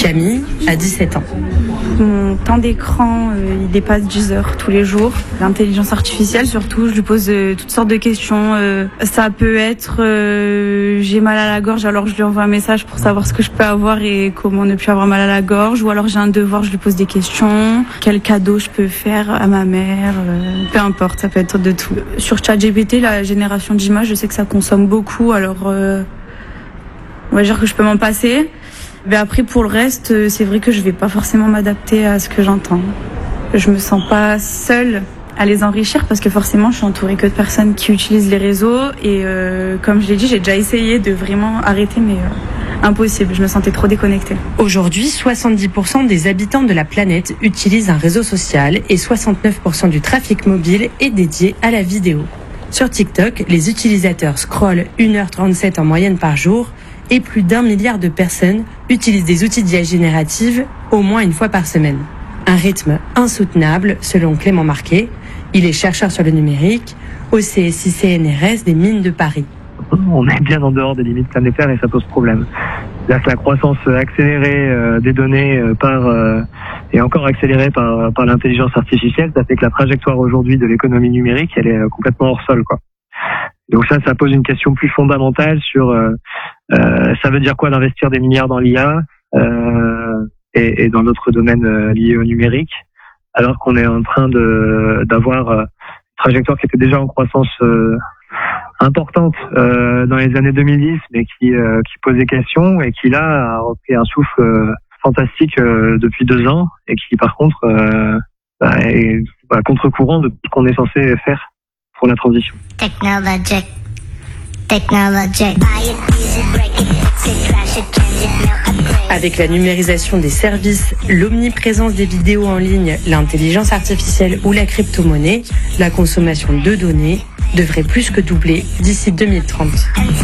Camille a 17 ans. Mon temps d'écran, il dépasse 10 heures tous les jours. L'intelligence artificielle, surtout, je lui pose toutes sortes de questions. Ça peut être j'ai mal à la gorge, alors je lui envoie un message pour savoir ce que je peux avoir et comment ne plus avoir mal à la gorge. Ou alors j'ai un devoir, je lui pose des questions. Quel cadeau je peux faire à ma mère, peu importe, ça peut être de tout. Sur ChatGPT, la génération d'images, je sais que ça consomme beaucoup, alors on va dire que je peux m'en passer. Mais après, pour le reste, c'est vrai que je vais pas forcément m'adapter à ce que j'entends. Je me sens pas seule à les enrichir parce que forcément, je suis entourée que de personnes qui utilisent les réseaux et comme je l'ai dit, j'ai déjà essayé de vraiment arrêter, mais impossible. Je me sentais trop déconnectée. Aujourd'hui, 70% des habitants de la planète utilisent un réseau social et 69% du trafic mobile est dédié à la vidéo. Sur TikTok, les utilisateurs scrollent 1h37 en moyenne par jour et plus d'1 milliard de personnes utilisent des outils d'IA générative au moins une fois par semaine. Un rythme insoutenable, selon Clément Marquet. Il est chercheur sur le numérique au CSI CNRS des Mines de Paris. On est bien en dehors des limites planétaires et ça pose problème. C'est-à-dire que la croissance accélérée des données et encore accélérée par l'intelligence artificielle, ça fait que la trajectoire aujourd'hui de l'économie numérique, elle est complètement hors sol, quoi. Donc ça pose une question plus fondamentale sur ça veut dire quoi d'investir des milliards dans l'IA et dans d'autres domaines liés au numérique, alors qu'on est en train d'avoir une trajectoire qui était déjà en croissance importante dans les années 2010, mais qui posait question et qui là a repris un souffle fantastique depuis 2 ans et qui par contre est à contre-courant de ce qu'on est censé faire pour la transition. Technologic. Avec la numérisation des services, l'omniprésence des vidéos en ligne, l'intelligence artificielle ou la crypto-monnaie, la consommation de données devrait plus que doubler d'ici 2030.